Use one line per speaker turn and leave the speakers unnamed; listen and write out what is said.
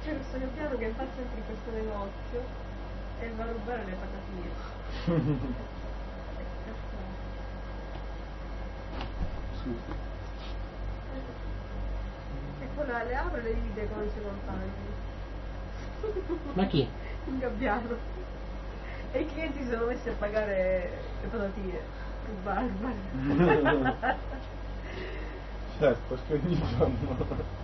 C'è questo gabbiano che fa sempre in questo negozio e va a rubare le patatine. E poi le apre e le divide con i suoi compagni.
Ma chi?
Un gabbiano. E i clienti si sono messi a pagare le patatine. Che barbari.
Certo, perché ogni giorno